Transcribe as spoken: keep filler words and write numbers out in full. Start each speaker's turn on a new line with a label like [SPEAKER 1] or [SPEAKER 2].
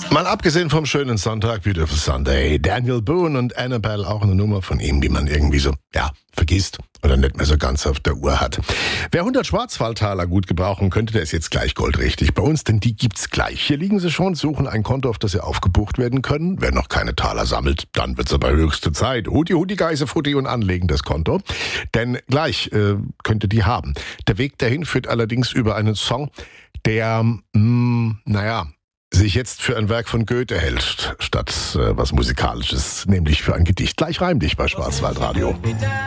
[SPEAKER 1] Mal abgesehen vom schönen Sonntag, Beautiful Sunday, Daniel Boone und Annabelle, auch eine Nummer von ihm, die man irgendwie so, ja, vergisst oder nicht mehr so ganz auf der Uhr hat. Wer hundert Schwarzwaldtaler gut gebrauchen könnte, der ist jetzt gleich goldrichtig bei uns, denn die gibt's gleich. Hier liegen sie schon, suchen ein Konto, auf das sie aufgebucht werden können. Wer noch keine Taler sammelt, dann wird's aber höchste Zeit. Hudi, Hudi, Geise, Futti und anlegen das Konto. Denn gleich äh, könnt ihr die haben. Der Weg dahin führt allerdings über einen Song, der, mh, naja, sich jetzt für ein Werk von Goethe hält, statt äh, was Musikalisches, nämlich für ein Gedicht. Gleich reim dich bei Schwarzwaldradio.